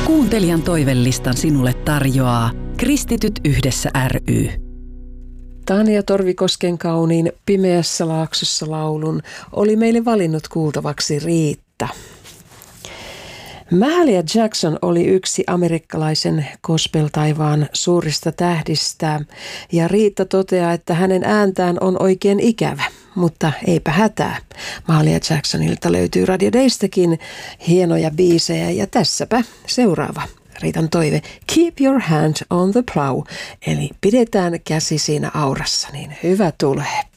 Kuuntelijan toivelistan sinulle tarjoaa Kristityt yhdessä ry. Tanja Torvikosken kauniin Pimeässä laaksossa laulun oli meille valinnut kuultavaksi Riitta. Mahalia Jackson oli yksi amerikkalaisen gospel-taivaan suurista tähdistä ja Riitta toteaa, että hänen ääntään on oikein ikävä, mutta eipä hätää. Mahalia Jacksonilta löytyy Radio Daystäkin hienoja biisejä ja tässäpä seuraava Riitan toive. Keep your hand on the plow, eli pidetään käsi siinä aurassa, niin hyvä tulee.